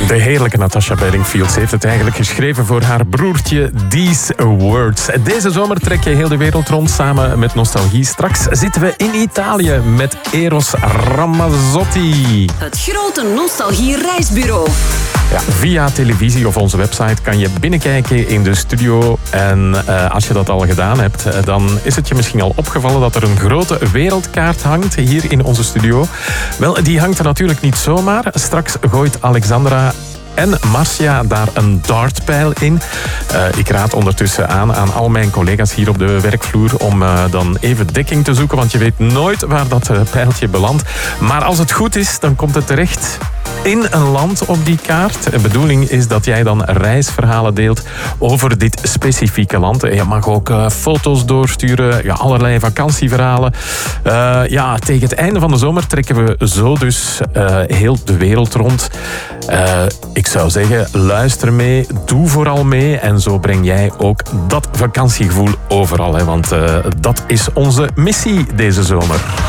De heerlijke Natasha Bedingfield heeft het eigenlijk geschreven voor haar broertje These Words. Deze zomer trek je heel de wereld rond samen met Nostalgie. Straks zitten we in Italië met Eros Ramazzotti. Het grote Nostalgie-reisbureau. Ja, via televisie of onze website kan je binnenkijken in de studio. En als je dat al gedaan hebt, dan is het je misschien al opgevallen dat er een grote wereldkaart hangt hier in onze studio. Wel, die hangt er natuurlijk niet zomaar. Straks gooit Alexandra en Marcia daar een dartpijl in. Ik raad ondertussen aan al mijn collega's hier op de werkvloer om dan even dekking te zoeken, want je weet nooit waar dat pijltje belandt. Maar als het goed is, dan komt het terecht in een land op die kaart. De bedoeling is dat jij dan reisverhalen deelt over dit specifieke land. Je mag ook foto's doorsturen, ja, allerlei vakantieverhalen. Tegen het einde van de zomer trekken we zo dus heel de wereld rond. Ik zou zeggen, luister mee, doe vooral mee en zo breng jij ook dat vakantiegevoel overal. Want dat is onze missie deze zomer.